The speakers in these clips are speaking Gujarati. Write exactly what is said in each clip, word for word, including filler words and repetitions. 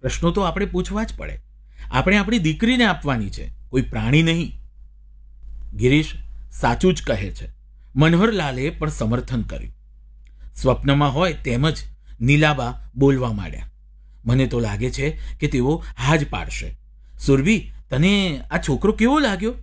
પ્રશ્નો તો આપણે પૂછવા જ પડે. આપણે આપણી દીકરીને આપવાની છે, કોઈ પ્રાણી નહીં. ગિરીશ સાચું જ કહે છે. મનોહરલાલે પણ સમર્થન કર્યું. સ્વપ્નમાં હોય તેમ જ નીલાબા બોલવા માંડ્યા. મને તો લાગે છે કે તેઓ હા જ પાડશે. સુરભી, તને આ છોકરો કેવો લાગ્યો?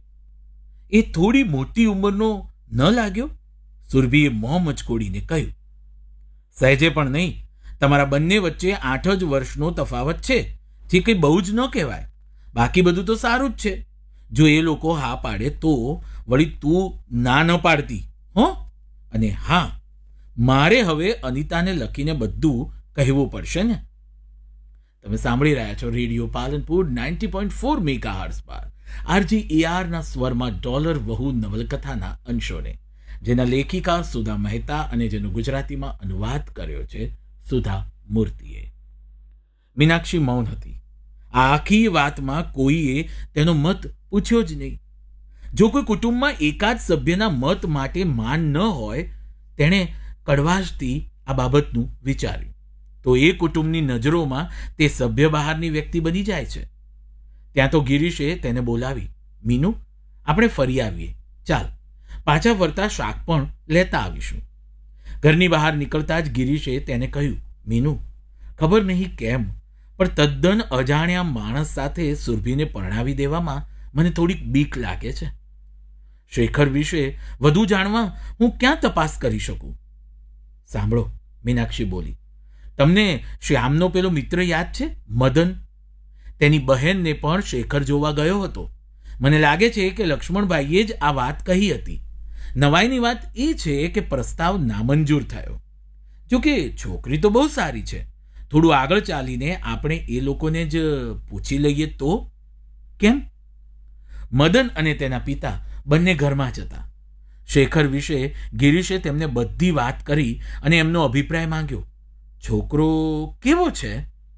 એ થોડી મોટી ઉંમરનો ન લાગ્યો? સુરભીએ મોં મચકોડીને કહ્યું. સહેજે પણ નહીં. તમારા બંને વચ્ચે આઠ જ વર્ષનો તફાવત છે, જે કંઈ બહુ જ ન કહેવાય. બાકી બધું તો સારું જ છે. જો એ લોકો હા પાડે તો વળી તું ના ન પાડતી હો. અને હા, મારે હવે અનિતાને લખીને બધું કહેવું પડશે ને. તમે સાંભળી રહ્યા છો radio Palanpur ninety point four mega hertz પર આરજી એઆરના સ્વરમાં ડોલર વહુ નવલકથાના અંશોને, જેના લેખિકા સુધા મહેતા અને જેનો ગુજરાતીમાં અનુવાદ કર્યો છે સુધા મૂર્તિએ. મીનાક્ષી મૌન હતી. આ આખી વાતમાં કોઈએ તેનો મત પૂછ્યો જ નહીં. જો કોઈ કુટુંબમાં એકાદ સભ્યના મત માટે માન ન હોય, તેણે કડવાશથી આ બાબતનું વિચાર્યું, તો એ કુટુંબની નજરોમાં તે સભ્ય બહારની વ્યક્તિ બની જાય છે. ત્યાં તો ગિરીશે તેને બોલાવી. મીનુ, આપણે ફરી આવીએ. ચાલ, પાછા ફરતા શાક પણ લેતા આવીશું. ઘરની બહાર નીકળતા જ ગિરીશે તેને કહ્યું. મીનુ, ખબર નહીં કેમ પણ તદ્દન અજાણ્યા માણસ સાથે સુરભીને પરણાવી દેવામાં મને થોડીક બીક લાગે છે. શેખર વિશે વધુ જાણવા હું ક્યાં તપાસ કરી શકું? સાંભળો, મીનાક્ષી બોલી. તમને શ્યામનો પેલો મિત્ર યાદ છે, મદન? તેની બહેનને પણ શેખર જોવા ગયો હતો. મને લાગે છે કે લક્ષ્મણભાઈએ જ આ વાત કહી હતી. નવાઈની વાત એ છે કે પ્રસ્તાવ નામંજૂર થયો. જોકે છોકરી તો બહુ સારી છે. થોડું આગળ ચાલીને આપણે એ લોકોને જ પૂછી લઈએ તો કેમ? મદન અને તેના પિતા બંને ઘરમાં જ હતા. શેખર વિશે ગિરીશે તેમને બધી વાત કરી અને એમનો અભિપ્રાય માંગ્યો. છોકરો કેવો છે?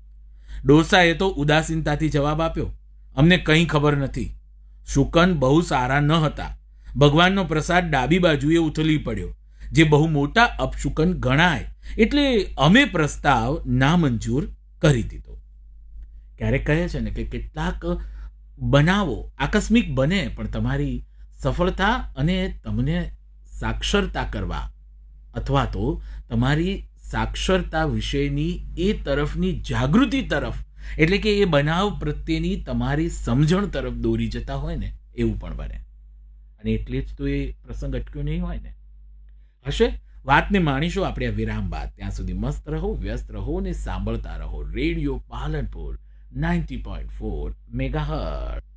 ડોસાએ તો ઉદાસીનતાથી જવાબ આપ્યો. અમને કંઈ ખબર નથી. શુકન બહુ સારા ન હતા. ભગવાનનો પ્રસાદ ડાબી બાજુએ ઉથલી પડ્યો, જે બહુ મોટા અપશુકન ગણાય, એટલે અમે પ્રસ્તાવ નામંજૂર કરી દીધો. ક્યારેક કહે છે ને કે કેટલાક બનાવો આકસ્મિક બને, પણ તમારી સફળતા અને તમને સાક્ષરતા કરવા અથવા તો તમારી સાક્ષરતા વિશેની એ તરફની જાગૃતિ તરફ, એટલે કે એ બનાવ પ્રત્યેની તમારી સમજણ તરફ દોરી જતા હોય ને, એવું પણ બને. અને એટલે જ તો એ પ્રસંગ અટક્યો નહીં હોય ને. હશે, વાતને માણીશું આપણે આ વિરામ બાદ. ત્યાં સુધી મસ્ત રહો, વ્યસ્ત રહો ને સાંભળતા રહો radio Palanpur ninety point four megahertz.